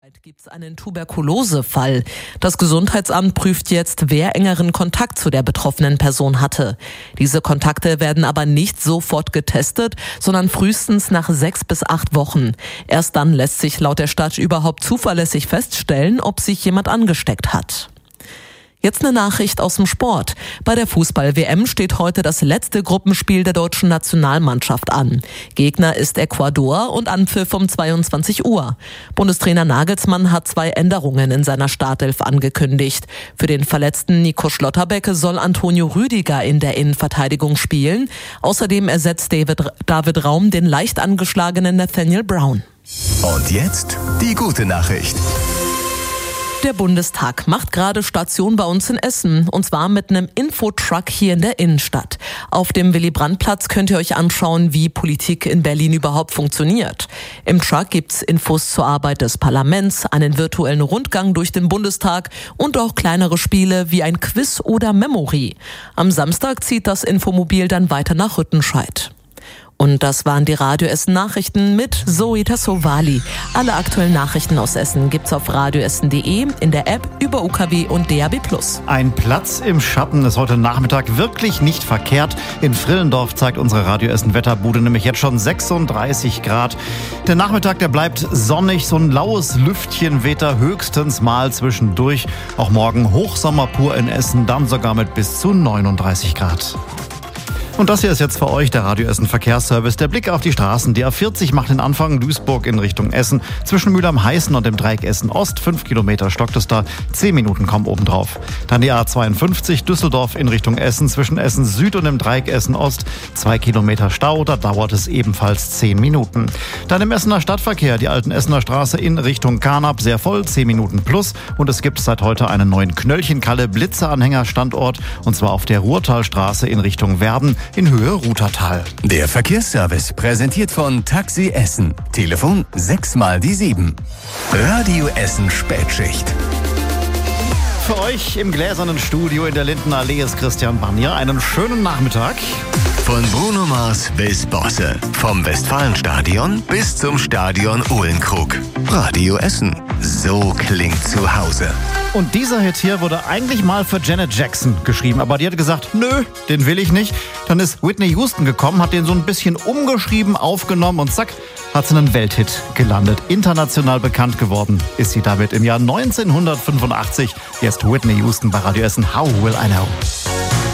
Gibt es einen Tuberkulosefall. Das Gesundheitsamt prüft jetzt, wer engeren Kontakt zu der betroffenen Person hatte. Diese Kontakte werden aber nicht sofort getestet, sondern frühestens nach 6 bis 8 Wochen. Erst dann lässt sich laut der Stadt überhaupt zuverlässig feststellen, ob sich jemand angesteckt hat. Jetzt eine Nachricht aus dem Sport. Bei der Fußball-WM steht heute das letzte Gruppenspiel der deutschen Nationalmannschaft an. Gegner ist Ecuador und Anpfiff um 22 Uhr. Bundestrainer Nagelsmann hat 2 Änderungen in seiner Startelf angekündigt. Für den verletzten Nico Schlotterbeck soll Antonio Rüdiger in der Innenverteidigung spielen. Außerdem ersetzt David Raum den leicht angeschlagenen Nathaniel Brown. Und jetzt die gute Nachricht. Der Bundestag macht gerade Station bei uns in Essen, und zwar mit einem Infotruck hier in der Innenstadt. Auf dem Willy-Brandt-Platz könnt ihr euch anschauen, wie Politik in Berlin überhaupt funktioniert. Im Truck gibt's Infos zur Arbeit des Parlaments, einen virtuellen Rundgang durch den Bundestag und auch kleinere Spiele wie ein Quiz oder Memory. Am Samstag zieht das Infomobil dann weiter nach Rüttenscheid. Und das waren die Radio Essen Nachrichten mit Zoe Tassovali. Alle aktuellen Nachrichten aus Essen gibt's auf radioessen.de, in der App, über UKW und DAB+. Ein Platz im Schatten ist heute Nachmittag wirklich nicht verkehrt. In Frillendorf zeigt unsere Radio Essen Wetterbude nämlich jetzt schon 36 Grad. Der Nachmittag, der bleibt sonnig, so ein laues Lüftchen weht da höchstens mal zwischendurch. Auch morgen Hochsommer pur in Essen, dann sogar mit bis zu 39 Grad. Und das hier ist jetzt für euch der Radio Essen Verkehrsservice. Der Blick auf die Straßen. Die A40 macht den Anfang Duisburg in Richtung Essen. Zwischen Mülheim-Heißen und dem Dreieck Essen Ost. 5 Kilometer stockt es da. 10 Minuten kommen obendrauf. Dann die A52 Düsseldorf in Richtung Essen. Zwischen Essen Süd und dem Dreieck Essen Ost. 2 Kilometer Stau. Da dauert es ebenfalls 10 Minuten. Dann im Essener Stadtverkehr. Die alten Essener Straße in Richtung Karnap. Sehr voll. 10 Minuten plus. Und es gibt seit heute einen neuen Knöllchenkalle-Blitzeranhänger-Standort. Und zwar auf der Ruhrtalstraße in Richtung Werden. In Höhe Rutertal. Der Verkehrsservice präsentiert von Taxi Essen. Telefon 6x7. Radio Essen Spätschicht. Für euch im gläsernen Studio in der Lindenallee ist Christian Banja. Einen schönen Nachmittag. Von Bruno Mars bis Bosse. Vom Westfalenstadion bis zum Stadion Uhlenkrug. Radio Essen. So klingt zu Hause. Und dieser Hit hier wurde eigentlich mal für Janet Jackson geschrieben. Aber die hat gesagt, nö, den will ich nicht. Dann ist Whitney Houston gekommen, hat den so ein bisschen umgeschrieben, aufgenommen und zack, hat sie einen Welthit gelandet. International bekannt geworden ist sie damit im Jahr 1985. Jetzt Whitney Houston bei Radio Essen. How Will I Know?